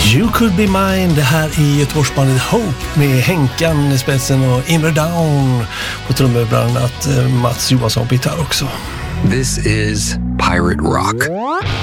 You Could Be Mine, det här i Göteborgsbandet Hope med Henkan i spetsen och Imre Down på trummor, bland annat Mats Johansson på gitarr också. This is Pirate Rock.